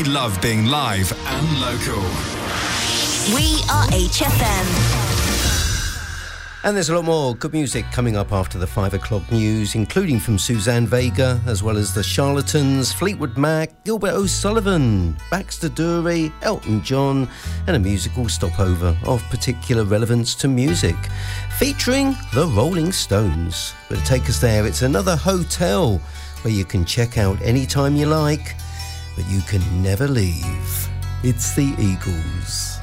love being live and local. We are HFM. And there's a lot more good music coming up after the 5 o'clock news, including from Suzanne Vega, as well as the Charlatans, Fleetwood Mac, Gilbert O'Sullivan, Baxter Dury, Elton John, and a musical stopover of particular relevance to music, featuring the Rolling Stones. But to take us there, it's another hotel where you can check out anytime you like, but you can never leave. It's the Eagles.